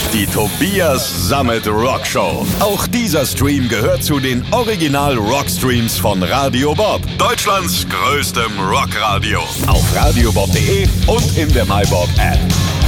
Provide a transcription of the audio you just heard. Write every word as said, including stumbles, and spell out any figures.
Die Tobias Sammet Rock Show. Auch dieser Stream gehört zu den Original Rockstreams von Radio Bob, Deutschlands größtem Rockradio. Auf radiobob punkt de und in der MyBob App.